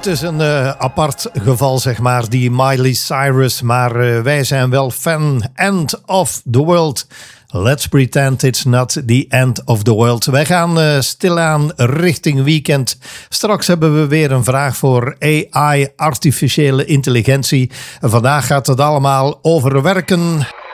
Het is een apart geval, zeg maar, die Miley Cyrus. Maar wij zijn wel fan. End of the world. Let's pretend it's not the end of the world. Wij gaan stilaan richting weekend. Straks hebben we weer een vraag voor AI, artificiële intelligentie. En vandaag gaat het allemaal over werken.